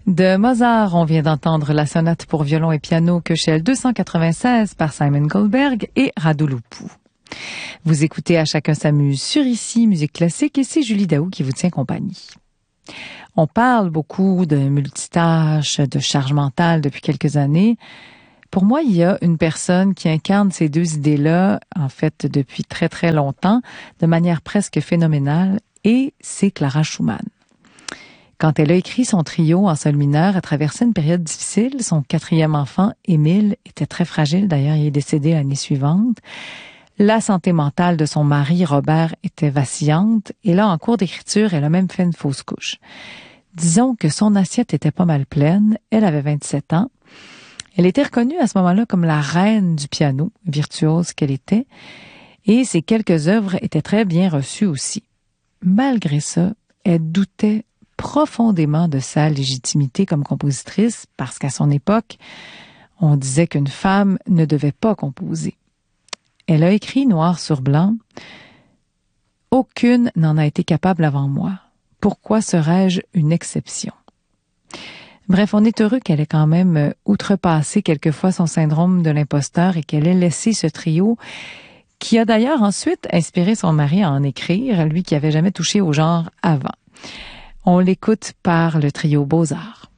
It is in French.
De Mozart, on vient d'entendre la sonate pour violon et piano Köchel 296 par Simon Goldberg et Radulescu. Vous écoutez À chacun s'amuse sur ICI Musique classique et c'est Julie Daou qui vous tient compagnie. On parle beaucoup de multitâches, de charge mentale depuis quelques années. Pour moi, il y a une personne qui incarne ces deux idées-là, en fait, depuis très très longtemps, de manière presque phénoménale, et c'est Clara Schumann. Quand elle a écrit son trio en sol mineur, elle traversait une période difficile. Son 4e enfant, Émile, était très fragile. D'ailleurs, il est décédé l'année suivante. La santé mentale de son mari, Robert, était vacillante. Et là, en cours d'écriture, elle a même fait une fausse couche. Disons que son assiette était pas mal pleine. Elle avait 27 ans. Elle était reconnue à ce moment-là comme la reine du piano, virtuose qu'elle était. Et ses quelques œuvres étaient très bien reçues aussi. Malgré ça, elle doutait profondément de sa légitimité comme compositrice parce qu'à son époque, on disait qu'une femme ne devait pas composer. Elle a écrit noir sur blanc « Aucune n'en a été capable avant moi. Pourquoi serais-je une exception? » Bref, on est heureux qu'elle ait quand même outrepassé quelquefois son syndrome de l'imposteur et qu'elle ait laissé ce trio qui a d'ailleurs ensuite inspiré son mari à en écrire, lui qui avait jamais touché au genre avant. On l'écoute par le trio Beaux-Arts.